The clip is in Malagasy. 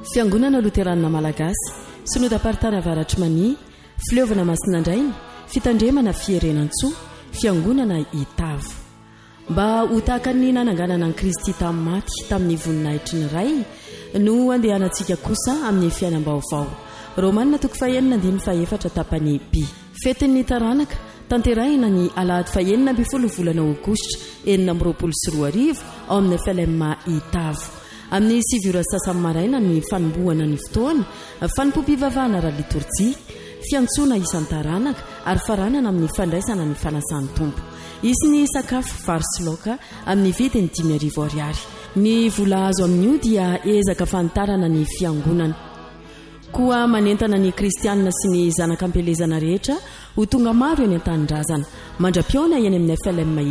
Fiangonana Luteranina Malagasy, Synodam-paritany Avaratry Mania, Fileovana Masinandrainy, Fitandremana Fierenan-tsoa, Fiangonana Itavo. Mba ho tahaka ny nananganana an'i Kristy tamin'ny maty tamin'ny voninahitry ny ray no andehanantsika kosa amin'ny fiainam-baovao. Romanina 9:4 tapany B. Fetin'ny taranaka tanterahina ny alahady 9 volana aogositra 2024 ao amin'ny FLM Itavo. Amin'ny 7 sasany maraina ny fanombohana ny fotoana fanompoam-pivavahana ara-litorjia, fiantsona isan-taranaka ary faranana amin'ny fandraisana ny fanasan'ny tompo. Isy ny sakafo vary sy laoka amin'ny vidiny 5,000 ariary. Ny vola azo amin'io dia ezaka fantarana ny fiangonana. Koa manentana ny kristianina sy ny zanak'ampelezana rehetra ho tonga maro eny an-tanindrazana. Mandra-piona eny amin'ny FLM